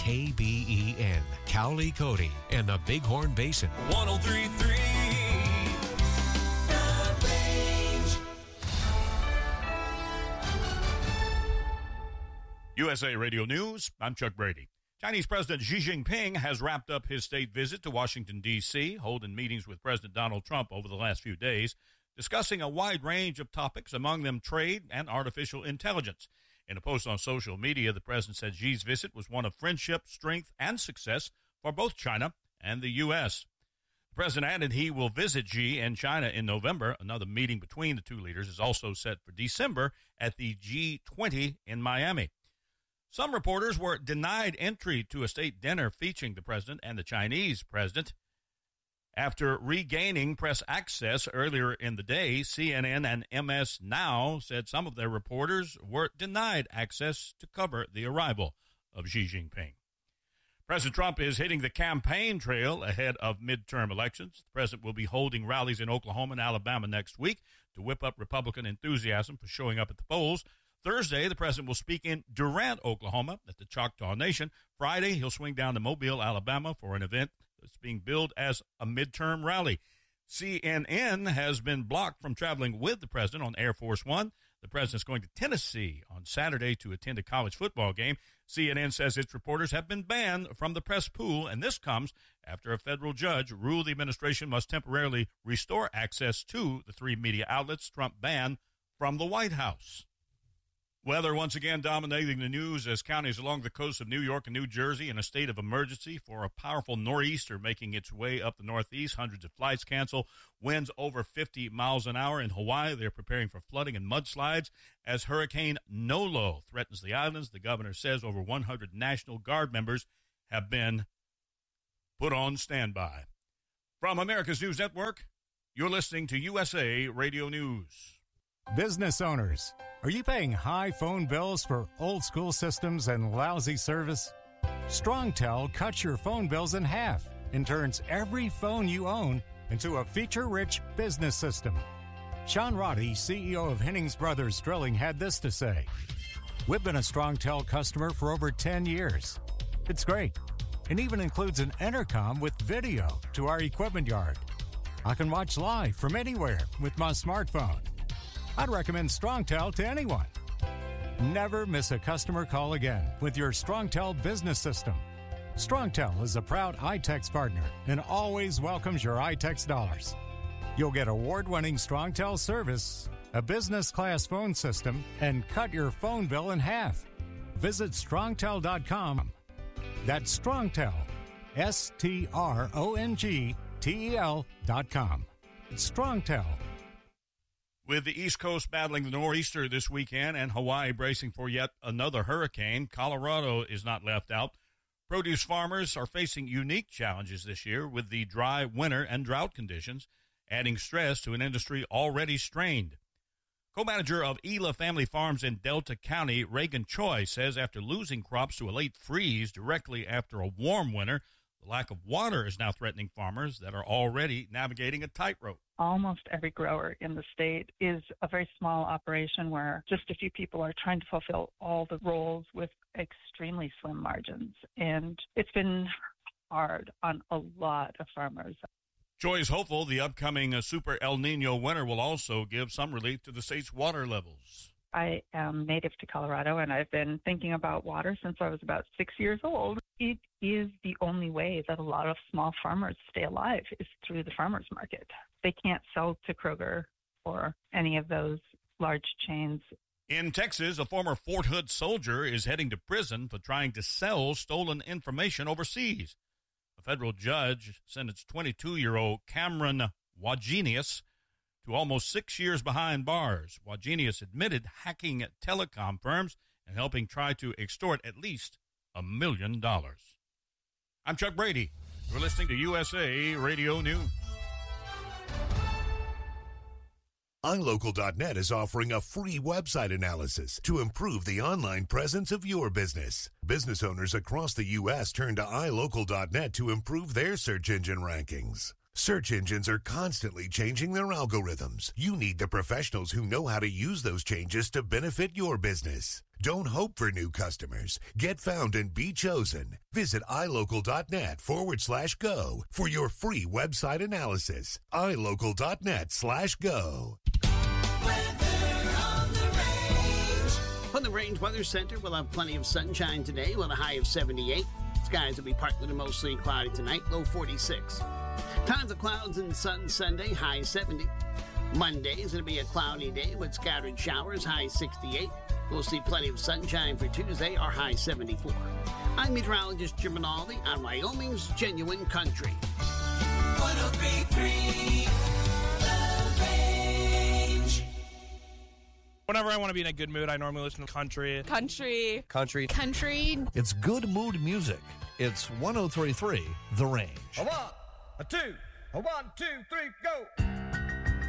KBEN, Cowley, Cody, and the Bighorn Basin. 103.3 USA Radio News, I'm Chuck Brady. Chinese President Xi Jinping has wrapped up his state visit to Washington, D.C., holding meetings with President Donald Trump over the last few days, discussing a wide range of topics, among them trade and artificial intelligence. In a post on social media, the president said Xi's visit was one of friendship, strength, and success for both China and the U.S. The president added he will visit Xi in China in November. Another meeting between the two leaders is also set for December at the G20 in Miami. Some reporters were denied entry to a state dinner featuring the president and the Chinese president. After regaining press access earlier in the day, CNN and MS Now said some of their reporters were denied access to cover the arrival of Xi Jinping. President Trump is hitting the campaign trail ahead of midterm elections. The president will be holding rallies in Oklahoma and Alabama next week to whip up Republican enthusiasm for showing up at the polls. Thursday, the president will speak in Durant, Oklahoma at the Choctaw Nation. Friday, he'll swing down to Mobile, Alabama for an event that's being billed as a midterm rally. CNN has been blocked from traveling with the president on Air Force One. The president's going to Tennessee on Saturday to attend a college football game. CNN says its reporters have been banned from the press pool, and this comes after a federal judge ruled the administration must temporarily restore access to the three media outlets Trump banned from the White House. Weather once again dominating the news as counties along the coast of New York and New Jersey in a state of emergency for a powerful nor'easter making its way up the northeast. Hundreds of flights cancel. Winds over 50 miles an hour. In Hawaii, they're preparing for flooding and mudslides as Hurricane Nolo threatens the islands. The governor says over 100 National Guard members have been put on standby. From America's News Network, you're listening to USA Radio News. Business owners, are you paying high phone bills for old school systems and lousy service? StrongTel cuts your phone bills in half and turns every phone you own into a feature-rich business system. Sean Roddy, CEO of Hennings Brothers Drilling, had this to say: "We've been a StrongTel customer for over 10 years. It's great, and even includes an intercom with video to our equipment yard. I can watch live from anywhere with my smartphone. I'd recommend StrongTel to anyone. Never miss a customer call again with your StrongTel business system. StrongTel is a proud iTex partner and always welcomes your iTex dollars. You'll get award-winning StrongTel service, a business-class phone system, and cut your phone bill in half. Visit StrongTel.com. That's StrongTel, StrongTel.com. It's StrongTel. With the East Coast battling the nor'easter this weekend and Hawaii bracing for yet another hurricane, Colorado is not left out. Produce farmers are facing unique challenges this year with the dry winter and drought conditions, adding stress to an industry already strained. Co-manager of Ela Family Farms in Delta County, Reagan Choi, says after losing crops to a late freeze directly after a warm winter, the lack of water is now threatening farmers that are already navigating a tightrope. Almost every grower in the state is a very small operation where just a few people are trying to fulfill all the roles with extremely slim margins. And it's been hard on a lot of farmers. Choi is hopeful the upcoming Super El Nino winter will also give some relief to the state's water levels. I am native to Colorado, and I've been thinking about water since I was about 6 years old. It is the only way that a lot of small farmers stay alive is through the farmers market. They can't sell to Kroger or any of those large chains. In Texas, a former Fort Hood soldier is heading to prison for trying to sell stolen information overseas. A federal judge sentenced 22-year-old Cameron Wagenius to almost 6 years behind bars. Wagenius admitted hacking telecom firms and helping try to extort at least $1 million. I'm Chuck Brady. You're listening to USA Radio News. iLocal.net is offering a free website analysis to improve the online presence of your business. Business owners across the U.S. turn to iLocal.net to improve their search engine rankings. Search engines are constantly changing their algorithms. You need the professionals who know how to use those changes to benefit your business. Don't hope for new customers. Get found and be chosen. Visit ilocal.net/go for your free website analysis. ilocal.net/go. On the Range Weather Center, we'll have plenty of sunshine today with a high of 78. Skies will be partly to mostly cloudy tonight, low 46. Tons of clouds and sun Sunday, high 70. Monday is going to be a cloudy day with scattered showers, high 68. We'll see plenty of sunshine for Tuesday, our high 74. I'm meteorologist Jim Rinaldi on Wyoming's Genuine Country. 103.3 The Range. Whenever I want to be in a good mood, I normally listen to country. Country. It's good mood music. It's 103.3 The Range. A 1, a 2, a 1, 2, 3, go.